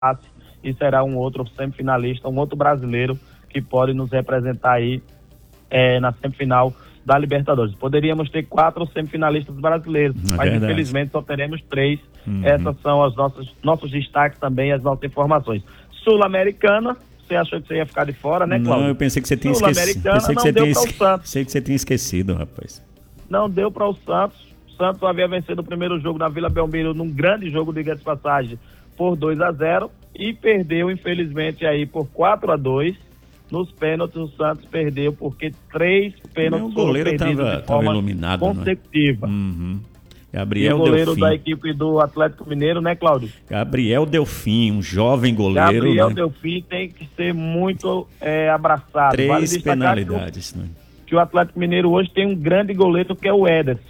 e será um outro semifinalista, um outro brasileiro que pode nos representar aí na semifinal da Libertadores. Poderíamos ter 4 semifinalistas brasileiros, mas verdade, infelizmente só teremos 3. Essas são os nossos destaques também, as nossas informações. Sul-Americana, você achou que você ia ficar de fora, né, Cláudio? Não, eu pensei que você tinha esquecido. Pensei que você tinha esquecido, rapaz. Não deu para o Santos. O Santos havia vencido o primeiro jogo na Vila Belmiro, num grande jogo, diga de passagem, por 2-0, e perdeu, infelizmente, aí por 4-2. Nos pênaltis, o Santos perdeu, porque 3 pênaltis foram perdidos de forma iluminado, consecutiva. Gabriel e o goleiro Delfim, da equipe do Atlético Mineiro, né, Cláudio? Gabriel Delfim, um jovem goleiro. Gabriel, né? Delfim tem que ser muito abraçado. 3 penalidades, né? Que o Atlético Mineiro hoje tem um grande goleiro, que é o Ederson.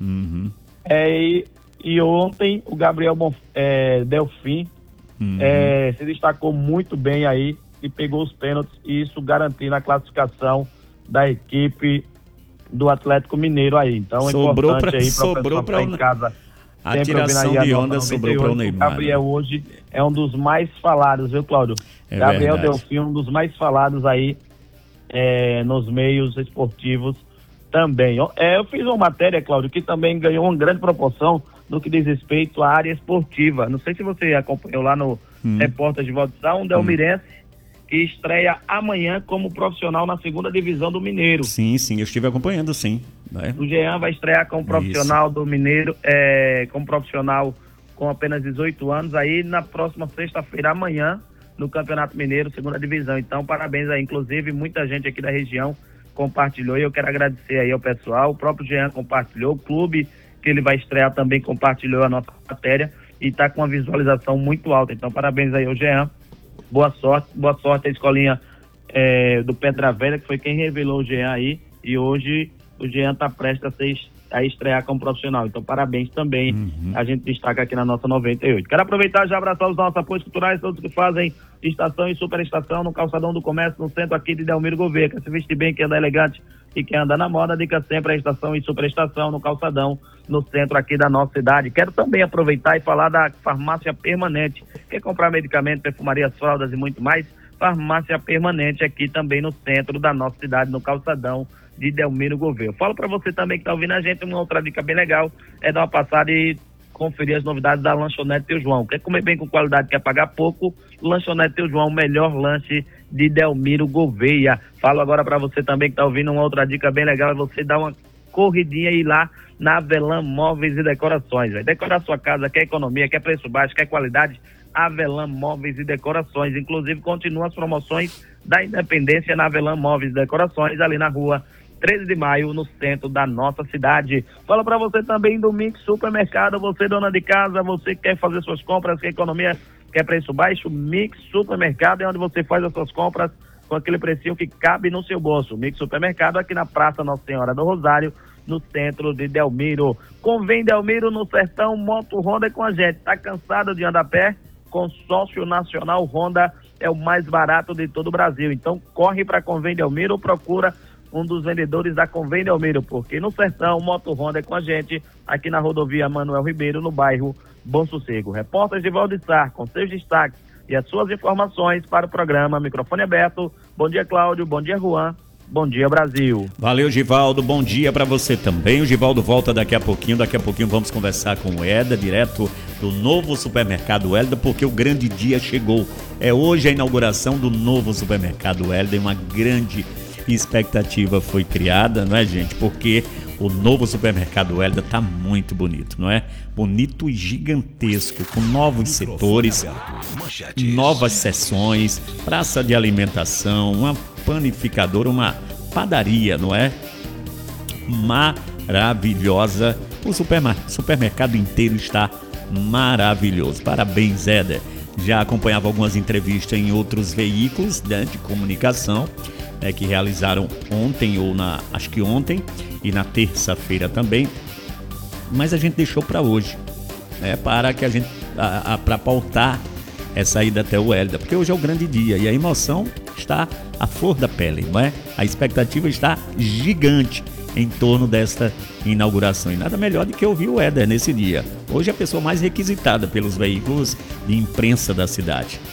E ontem o Gabriel Delfim se destacou muito bem aí e pegou os pênaltis, e isso garantindo a classificação da equipe do Atlético Mineiro aí. Então é importante aí para o pessoal que está em casa. A tiração de onda sobrou para o Neymar. O Gabriel hoje é um dos mais falados, viu, Cláudio? Gabriel Delfim, um dos mais falados aí nos meios esportivos também. Eu fiz uma matéria, Cláudio, que também ganhou uma grande proporção no que diz respeito à área esportiva. Não sei se você acompanhou lá no Repórter de Valdiçal, um delmirense que estreia amanhã como profissional na 2ª divisão do Mineiro. Sim, eu estive acompanhando, sim. O Jean vai estrear como profissional do Mineiro, como profissional com apenas 18 anos, aí na próxima sexta-feira, amanhã, no Campeonato Mineiro, 2ª divisão. Então, parabéns aí. Inclusive, muita gente aqui da região compartilhou, e eu quero agradecer aí ao pessoal. O próprio Jean compartilhou, o clube que ele vai estrear também compartilhou a nossa matéria e está com uma visualização muito alta. Então, parabéns aí ao Jean. Boa sorte à escolinha do Pedra Velha, que foi quem revelou o Jean aí, e hoje o Jean está prestes a estrear como profissional. Então, parabéns também. A gente destaca aqui na nossa 98. Quero aproveitar e já abraçar os nossos apoios culturais, todos que fazem estação e superestação no calçadão do comércio, no centro aqui de Delmiro Gouveia. Quer se vestir bem, quer andar elegante e quer andar na moda, dica sempre a estação e superestação no calçadão, no centro aqui da nossa cidade. Quero também aproveitar e falar da Farmácia Permanente. Quer comprar medicamento, perfumarias, fraldas e muito mais? Farmácia Permanente aqui também no centro da nossa cidade, no calçadão de Delmiro Gouveia. Falo para você também que está ouvindo a gente, uma outra dica bem legal é dar uma passada e conferir as novidades da Lanchonete Teu João. Quer comer bem com qualidade, quer pagar pouco? Lanchonete Teu João, o melhor lanche de Delmiro Gouveia. Falo agora para você também que está ouvindo, uma outra dica bem legal é você dar uma corridinha e ir lá na Avelã Móveis e Decorações. Vai decorar sua casa, quer economia, quer preço baixo, quer qualidade? Avelã Móveis e Decorações. Inclusive, continuam as promoções da Independência na Avelã Móveis e Decorações, ali na rua 13 de maio, no centro da nossa cidade. Fala para você também do Mix Supermercado, você dona de casa, você quer fazer suas compras, quer economia, quer preço baixo, Mix Supermercado é onde você faz as suas compras com aquele precinho que cabe no seu bolso. Mix Supermercado aqui na Praça Nossa Senhora do Rosário, no centro de Delmiro. Convém Delmiro no Sertão, Moto Honda é com a gente. Tá cansado de andar a pé? Consórcio Nacional Honda é o mais barato de todo o Brasil. Então corre para Convém Delmiro ou procura um dos vendedores da Convém Delmiro, porque no Sertão, Moto Honda é com a gente, aqui na rodovia Manuel Ribeiro, no bairro Bom Sossego. Repórter de Valdiçar, com seus destaques e as suas informações para o programa Microfone Aberto. Bom dia, Cláudio. Bom dia, Juan. Bom dia, Brasil. Valeu, Givaldo. Bom dia para você também. O Givaldo volta daqui a pouquinho. Daqui a pouquinho vamos conversar com o Eda, direto do novo supermercado Hélida, porque o grande dia chegou. É hoje a inauguração do novo supermercado Hélida e uma grande expectativa foi criada, não é, gente? Porque o novo supermercado Hélida tá muito bonito, não é? Bonito e gigantesco, com novos setores, novas seções, praça de alimentação, uma panificadora, uma padaria, não é? Maravilhosa. O supermercado inteiro está maravilhoso. Parabéns, Éder. Já acompanhava algumas entrevistas em outros veículos, né, de comunicação, que realizaram ontem, acho que ontem, e na terça-feira também. Mas a gente deixou para hoje, né, para pautar essa ida até o Hélida, porque hoje é o grande dia e a emoção está à flor da pele, não é? A expectativa está gigante em torno desta inauguração. E nada melhor do que ouvir o Éder nesse dia. Hoje é a pessoa mais requisitada pelos veículos de imprensa da cidade.